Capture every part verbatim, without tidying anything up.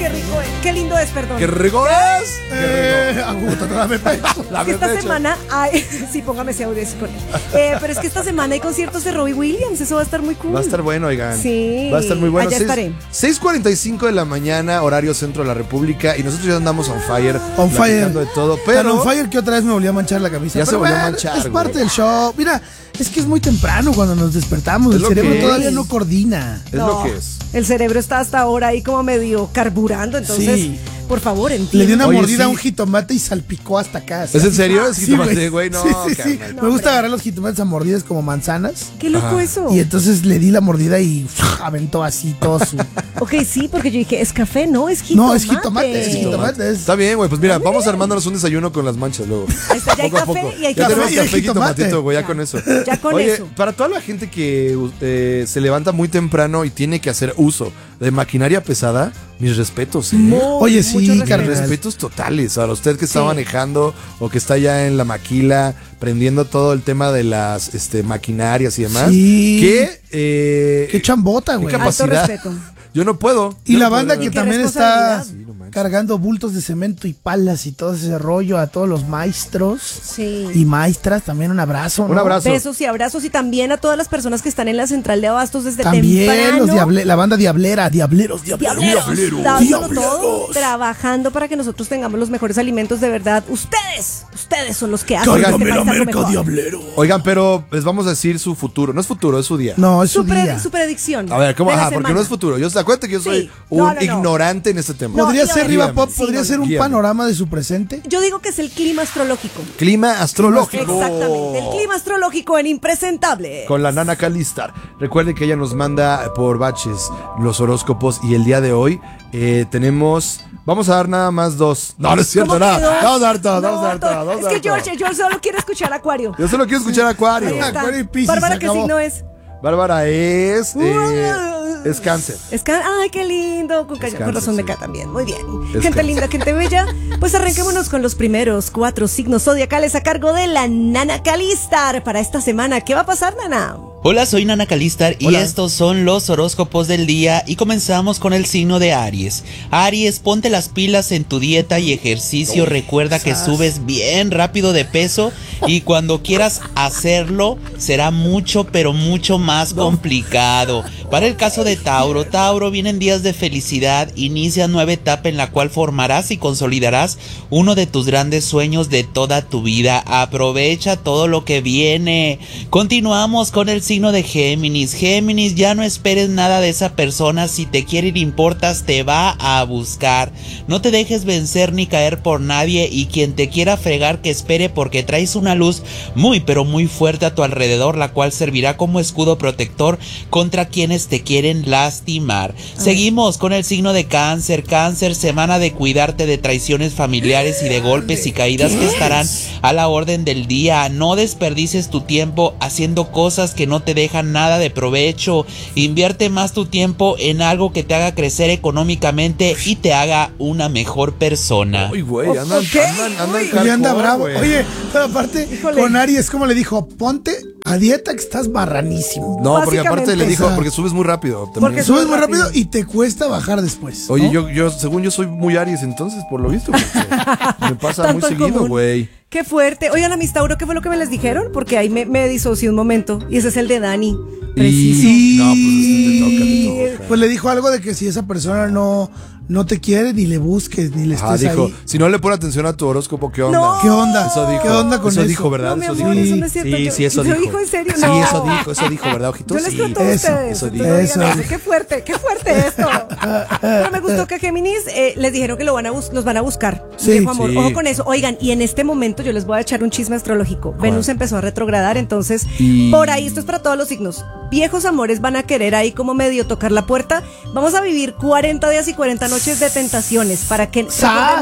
qué rico es. Qué lindo es, perdón. ¡Qué rico es! Eh, Augusto, te dame pecho. Es que esta semana hay... Sí, póngame ese audio con él. Eh, pero es que esta semana hay conciertos de Robbie Williams. Eso va a estar muy cool. Va a estar bueno, oigan. Sí. Va a estar muy bueno. Allá estaré. seis cuarenta y cinco de la mañana, horario centro de la República. Y nosotros ya andamos on fire. On fire. De todo, Pero pero on fire que otra vez me volvió a manchar la camisa. Ya se Pero volvió a bueno, manchar, es güey. parte del show. Mira, es que es muy temprano cuando nos despertamos. Es El lo cerebro que todavía es. no coordina. es lo que es. El cerebro está hasta ahora ahí como medio carburando. Entonces, Sí. por favor, Le dio entiende. una Oye, mordida sí. a un jitomate y salpicó hasta acá. ¿Es en serio? ¿Es Sí, jitomate, güey? No, sí, sí, sí. carnal. No, Me gusta hombre. agarrar los jitomates a mordidas como manzanas. Qué loco Ajá. eso. Y entonces le di la mordida y uf, aventó así todo su... Ok, sí, porque yo dije, es café, no, es jitomate. No, es jitomate, es jitomate. Es... Está bien, güey. Pues mira, vamos armándonos un desayuno con las manchas luego. Ahí está, ya hay Poco a café poco. y hay Ya tenemos jitomate. Y hay café y jitomate. jitomatito, güey, ya con eso. Ya con Oye, eso. para toda la gente que eh, se levanta muy temprano y tiene que hacer uso de maquinaria pesada, mis respetos, ¿eh? Muy, Oye, sí, mucho carnal. respeto. Respetos totales. A usted que está Sí. manejando o que está ya en la maquila, prendiendo todo el tema de las este, maquinarias y demás. Sí. Que, eh, Qué chambota, qué güey. Alto capacidad. respeto. Yo no puedo. Y Yo la no banda puedo. que Qué también está responsabilidad. Sí, no manches. cargando bultos de cemento y palas y todo ese rollo a todos los maestros Sí. y maestras, también un abrazo, ¿no? Un abrazo. Besos y abrazos y también a todas las personas que están en la central de abastos desde También temprano. los diable, la banda diablera, diableros, diableros. Diableros, dándolo todo, Diableros. trabajando para que nosotros tengamos los mejores alimentos de verdad. Ustedes, ustedes son los que hacen Oigan, este Cárgame la país algo merca, mejor. diablero. Oigan, pero les vamos a decir su futuro. No es futuro, es su día. No, es su Su, pre- día. su predicción. A ver, ¿cómo? de la Ajá, porque semana. no es futuro. Yo, acuérdate que yo soy Sí. un No, no, no. ignorante en este tema. No, ¿Podría y a ser ver, Riva guíame. Pop? Sí, ¿Podría no, ser un guíame. panorama de su presente? Yo digo que es el clima astrológico. Clima astrológico. Exactamente, el clima astrológico en Impresentable. Con la Nana Calistar. Recuerden que ella nos manda por baches los horóscopos y el día de hoy eh, tenemos... Vamos a dar nada más dos. No, no es cierto, ¿Cómo nada. que dos? Vamos a dar todo, No, vamos a dar todo. vamos a Es dar que todo. George, George solo quiere escuchar Acuario. Yo solo quiero escuchar Acuario. Ahí está. Acuario y Piscis, Bárbara, se ¿qué acabó. signo es? Bárbara es... eh, es cáncer. Es can- Ay, qué lindo. Con, ca- Es con cáncer, razón me sí. cae también. Muy bien. Es Gente cáncer. linda, gente bella. Pues arranquémonos con los primeros cuatro signos zodiacales a cargo de la Nana Calistar para esta semana. ¿Qué va a pasar, Nana? Hola, soy Nana Calistar y Hola. estos son los horóscopos del día y comenzamos con el signo de Aries. Aries, ponte las pilas en tu dieta y ejercicio. Recuerda que subes bien rápido de peso y cuando quieras hacerlo será mucho pero mucho más complicado. Para el caso de Tauro, Tauro, vienen días de felicidad, inicia nueva etapa en la cual formarás y consolidarás uno de tus grandes sueños de toda tu vida. Aprovecha todo lo que viene. Continuamos con el signo de Géminis. Géminis, ya no esperes nada de esa persona. Si te quiere y le importas, te va a buscar. No te dejes vencer ni caer por nadie, y quien te quiera fregar que espere, porque traes una luz muy pero muy fuerte a tu alrededor, la cual servirá como escudo protector contra quienes te quieren lastimar. Seguimos con el signo de Cáncer. Cáncer, semana de cuidarte de traiciones familiares y de golpes y caídas que estarán a la orden del día. No desperdicies tu tiempo haciendo cosas que no te dejan nada de provecho. Invierte más tu tiempo en algo que te haga crecer económicamente y te haga una mejor persona. Uy, güey, andan, Ok, andan, andan uy. Oye, anda hardcore, bravo. güey. Oye, pero aparte, Híjole. con Aries, como le dijo, ponte a dieta que estás marranísimo. No, porque aparte Básicamente. le dijo, O sea, porque subes muy rápido. también. Porque Subes muy rápido. rápido y te cuesta bajar después. Oye, ¿no? yo, yo, según yo soy muy Aries, entonces, por lo visto, porque me pasa muy Tanto en seguido, común. güey. Qué fuerte. Oigan, a mis Tauro, ¿qué fue lo que me les dijeron? Porque ahí me, me disocié un momento. Y ese es el de Dani. Preciso. Y- No, pues te toca, te toca. Pues le dijo algo de que si esa persona no, no te quiere, ni le busques, ni le Ajá, estés dijo, ahí. si no le pone atención a tu horóscopo, ¿qué onda? No. ¿Qué onda? Eso dijo. ¿Qué onda con eso? eso? dijo, ¿verdad? No, mi eso amor, dijo. eso no es cierto. Sí, Yo- sí, eso ¿lo dijo. dijo en serio? Sí, No. eso dijo, eso dijo, ¿verdad, ojito? Yo les Sí. trato a eso, ustedes. eso ustedes dijo. no digan Eso. eso. Qué fuerte, qué fuerte esto. Pero me gustó que Géminis eh, les dijeron que lo van a bus- los van a buscar. Sí, Viejo amor. sí. Ojo con eso. Oigan, y en este momento yo les voy a echar un chisme astrológico. Venus empezó a retrogradar, entonces Y- por ahí, esto es para todos los signos. Viejos amores van a querer ahí como medio tocar la puerta. Vamos a vivir cuarenta días y cuarenta noches de tentaciones para que ¡Sas! recordemos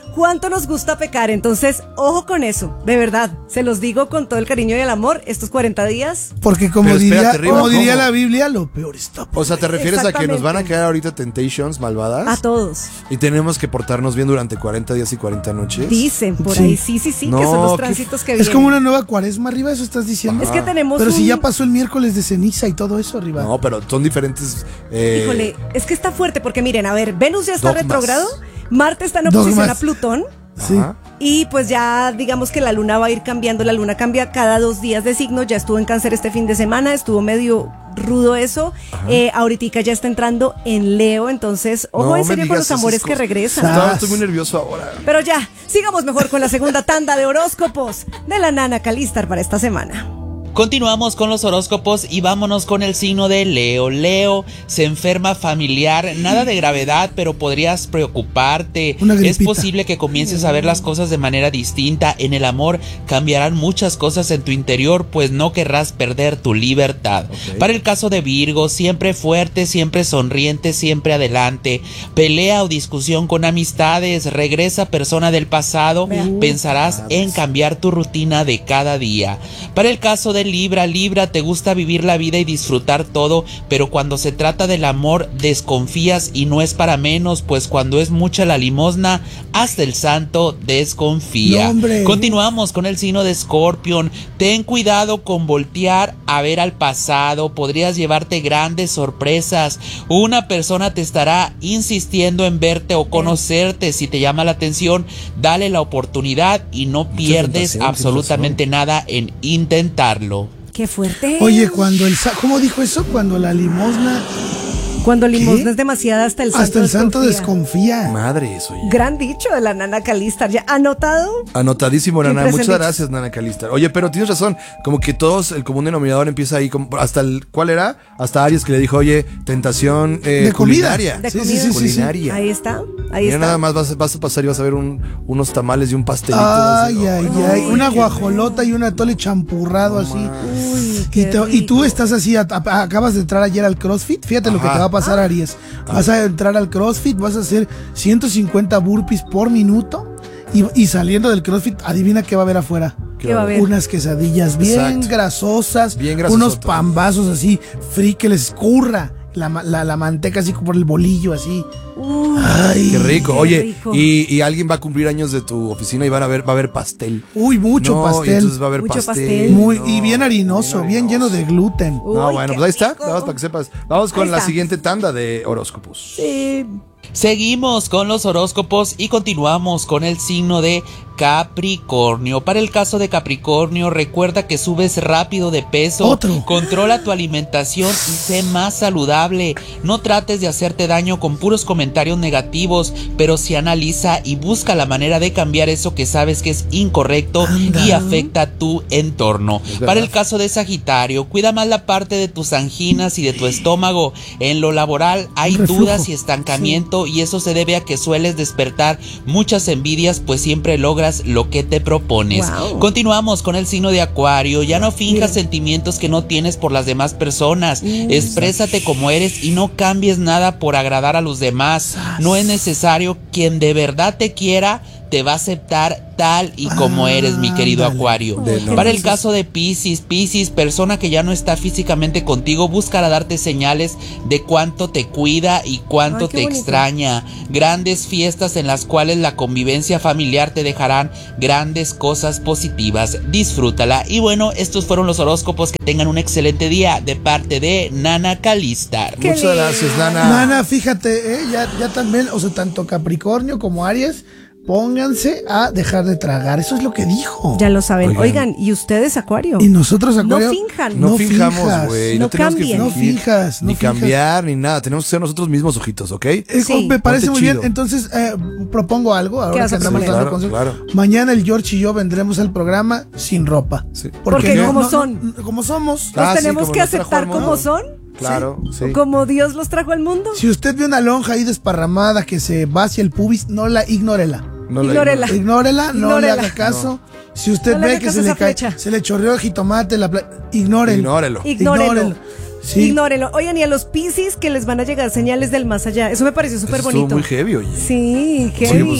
cuánto nos gusta pecar. Entonces, ojo con eso, de verdad. Se los digo con todo el cariño y el amor, estos cuarenta días. Porque como Pero diría, espérate, Riva, como diría ¿cómo? la Biblia, lo peor está por O sea, ¿te refieres a que nos van a Exactamente. quedar ahorita Temptations malvadas? A todos. Y tenemos que portarnos bien durante cuarenta días y cuarenta noches. Dicen por Sí. ahí, sí, sí, sí, No, que son los qué tránsitos que Es vienen. como una nueva cuaresma, arriba, eso estás diciendo. Es que tenemos Pero un... si ya pasó el miércoles de ceniza y todo eso, arriba. No, pero son diferentes. eh, Híjole, es que está fuerte porque miren, a ver, Venus ya está Dogmas. retrógrado, Marte está en oposición Dogmas. a Plutón. Sí. Ajá. Y pues ya digamos que la luna va a ir cambiando, la luna cambia cada dos días de signo, ya estuvo en Cáncer este fin de semana, estuvo medio rudo eso, eh, ahorita ya está entrando en Leo, entonces ojo No en me serio con digas los esas amores que cosas. regresan. Estaba- estoy muy nervioso ahora. Pero ya, sigamos mejor con la segunda tanda de horóscopos de la Nana Calistar para esta semana. Continuamos con los horóscopos y vámonos con el signo de Leo. Leo, se enferma familiar, nada de gravedad, pero podrías preocuparte. Una Es gripita. posible que comiences a ver las cosas de manera distinta. En el amor cambiarán muchas cosas en tu interior, pues no querrás perder tu libertad. Ok. Para el caso de Virgo, siempre fuerte, siempre sonriente, siempre adelante. Pelea o discusión con amistades, regresa persona del pasado, Vea. pensarás en cambiar tu rutina de cada día. Para el caso de Libra, Libra, te gusta vivir la vida y disfrutar todo, pero cuando se trata del amor desconfías y no es para menos, pues cuando es mucha la limosna, hasta el santo desconfía. No, hombre. Continuamos con el signo de Escorpión. Ten cuidado con voltear a ver al pasado, podrías llevarte grandes sorpresas. Una persona te estará insistiendo en verte o conocerte. Si te llama la atención, dale la oportunidad y no pierdes tentación, tienes absolutamente nada en intentarlo. Qué fuerte. Oye, cuando el... sa- ¿Cómo dijo eso? Cuando la limosna... Cuando limosna ¿Qué? es demasiada, hasta el santo Hasta el santo desconfía. desconfía. Madre, eso ya. Gran dicho de la Nana Calistar. ¿Ya anotado? Anotadísimo, Qué Nana. Muchas presentix. gracias, Nana Calistar. Oye, pero tienes razón. Como que todos, el común denominador empieza ahí. Como, hasta el. ¿Cuál era? Hasta Aries que le dijo, oye, tentación eh, De comida. culinaria. De Sí, sí, comida. sí, sí, sí. Culinaria. Ahí está, ahí Mira, está. nada más vas, vas a pasar y vas a ver un- unos tamales y un pastelito. Ay, así. ay, ay. Una guajolota y un atole champurrado así. Uy, Y, qué te- y tú rico. estás así, a- a- acabas de entrar ayer al CrossFit. Fíjate lo que Ajá. te va a pasar, Aries. Vas a entrar al CrossFit, vas a hacer ciento cincuenta burpees por minuto. Y, y saliendo del CrossFit, adivina qué va a haber afuera. ¿Qué va a haber? Unas quesadillas bien Exacto. grasosas, Bien grasosotas. unos pambazos así, free que les escurra la, ma- la, la manteca así como por el bolillo así. Uy, Ay, Qué rico. Qué Oye, rico. Y, y alguien va a cumplir años de tu oficina y van a ver, va a haber pastel. Uy, mucho No, y pastel. entonces va a haber Mucho pastel. pastel. Muy, No, y bien harinoso, bien, lleno de gluten. Uy, No, bueno, qué pues ahí está. rico. Nada más para que sepas. Vamos con Ahí la está. siguiente tanda de horóscopos. Sí. Seguimos con los horóscopos y continuamos con el signo de Capricornio. Para el caso de Capricornio, recuerda que subes rápido de peso. Otro. Controla tu alimentación y sé más saludable. No trates de hacerte daño con puros comentarios negativos, pero sí analiza y busca la manera de cambiar eso que sabes que es incorrecto Anda. y afecta a tu entorno. Es verdad. Para el caso de Sagitario, cuida más la parte de tus anginas y de tu estómago. En lo laboral hay Un reflujo. dudas y estancamiento y eso se debe a que sueles despertar muchas envidias, pues siempre logras lo que te propones. Wow. Continuamos con el signo de Acuario. Ya no finjas Mira. sentimientos que no tienes por las demás personas. Mm. Exprésate como eres y no cambies nada por agradar a los demás. No es necesario. Quien de verdad te quiera te va a aceptar tal y como eres, mi querido Ándale. Acuario. De no. Para el caso de Piscis, Piscis, persona que ya no está físicamente contigo, buscará darte señales de cuánto te cuida y cuánto Ay, qué te bonito. extraña. Grandes fiestas en las cuales la convivencia familiar te dejarán grandes cosas positivas. Disfrútala. Y bueno, estos fueron los horóscopos. Que tengan un excelente día de parte de Nana Calistar. Qué Muchas lindo. gracias, Nana. Nana, fíjate, ¿eh? ya, ya también, o sea, tanto Capricornio como Aries, pónganse a dejar de tragar. Eso es lo que dijo. Ya lo saben. Oigan. Oigan, ¿y ustedes, Acuario? Y nosotros, Acuario, No finjan. No, No fijamos, fijas. güey. No No, tenemos cambien. que No fingir, fijas, no ni fijas. cambiar, ni nada. Tenemos que ser nosotros mismos, ojitos, ¿ok? Eh, Sí. me parece Ponte muy chido. bien. Entonces, eh, propongo algo. Ahora vas que a andamos proponer? dando Claro, consejos. claro. Mañana el George y yo vendremos al programa sin ropa. Sí. Porque como son. no, como somos. Los Ah, sí, tenemos como que nos trajo aceptar al mundo. como son. Claro, sí. Como Dios los trajo al mundo. Si usted ve una lonja ahí desparramada que se va hacia el pubis, no la ignórela. No la- Ignórela. Ignórela, no Ignórela. le haga caso. Si usted No le ve haga que caso se a le esa cae, flecha. se le chorreó el jitomate, la pla- ignórelo. Ignórelo. Ignórenlo. Sí. Ignórenlo. Oigan, y a los Piscis que les van a llegar señales del más allá. Eso me pareció súper Eso bonito. estuvo muy heavy, oye. Sí, Sí, heavy. pues,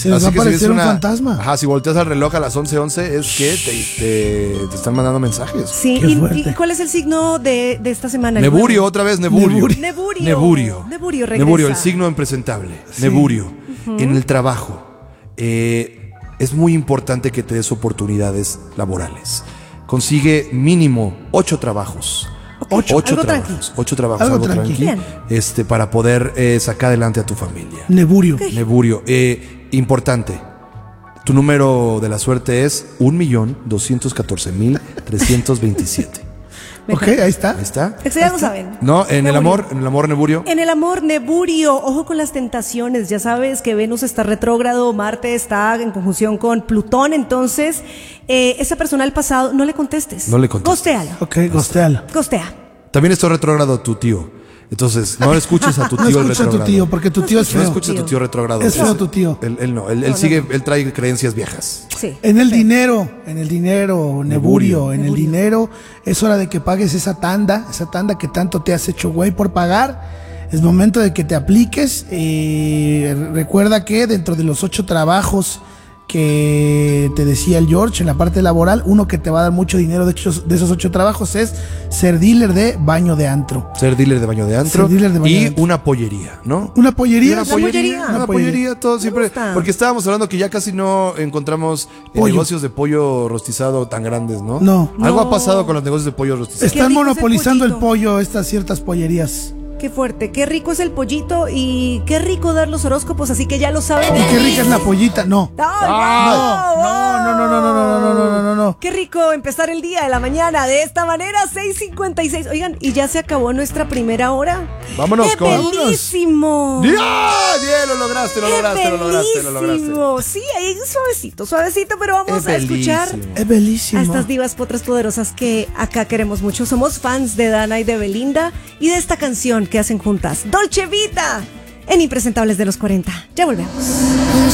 Se les Así va a que si ves aparecer un fantasma. Ajá, si volteas al reloj a las once once es que te, te, te están mandando mensajes. Sí, Qué y, fuerte. ¿y cuál es el signo de, de esta semana? El Neburio, nuevo. otra vez Neburio. Neburio. Neburio. Neburio. Neburio regresa. Neburio, el signo impresentable. Neburio. En el trabajo. Eh, es muy importante que te des oportunidades laborales. Consigue mínimo ocho trabajos. Ocho. Ocho Algo trabajos. tranqui. Ocho trabajos, Algo algo, tranqui. tranqui. Bien. Este, para poder eh, sacar adelante a tu familia. Neburio. Neburio. Eh, importante. Tu número de la suerte es un millón doscientos catorce mil trescientos veintisiete. Ok, ahí está. Ahí está. Eso ya lo saben. No, en el Neburio. amor, en el amor Neburio. En el amor, Neburio, ojo con las tentaciones. Ya sabes que Venus está retrógrado, Marte está en conjunción con Plutón. Entonces, eh, esa persona del pasado, no le contestes. No le contestes. Gostéalo. Ok, gostealo. Gostea. También está retrógrado tu tío. Entonces, no escuches a tu No tío el escucha a tu retrógrado. tío, porque tu tío es No feo. escuches a tu tío retrógrado. Es feo Ese- tu tío. Él, él no, él, él sigue, él trae creencias viejas. Sí. En el dinero, en el dinero, Neburio, en el Neburio. dinero, es hora de que pagues esa tanda, esa tanda que tanto te has hecho güey por pagar. Es momento de que te apliques. Eh, recuerda que dentro de los ocho trabajos que te decía el George en la parte laboral, uno que te va a dar mucho dinero de, hecho, de esos ocho trabajos es ser dealer de baño de antro. Ser dealer de baño de antro. Ser dealer de baño y de antro. una pollería, ¿no? Una Y pollería. una Una pollería, pollería. una Una pollería, pollería. todo Me siempre. gusta. Porque estábamos hablando que ya casi no encontramos eh, Pollo. negocios de pollo rostizado tan grandes, ¿no? No. Algo No. ha pasado con los negocios de pollo rostizado. Qué Están rico es el monopolizando el, pollito. pollo estas ciertas pollerías. Qué fuerte, qué rico es el pollito y qué rico dar los horóscopos, así que ya lo saben. Y qué rica es la pollita. No. ¡Ay, No, wow! no, no, no, no, no, no, no, no, no, no, no. Qué rico empezar el día de la mañana de esta manera, seis cincuenta y seis. Oigan, y ya se acabó nuestra primera hora. Vámonos ¡Qué con. bellísimo! ¡Bien! Bien, lo lograste, lo ¡Qué lograste, lo lograste, lo lograste. bellísimo! Sí, ahí suavecito, suavecito, pero vamos Es a escuchar bellísimo. Es bellísimo. a estas divas potras poderosas que acá queremos mucho. Somos fans de Dana y de Belinda y de esta canción que hacen juntas, Dolce Vita, en Impresentables de los cuarenta. Ya volvemos.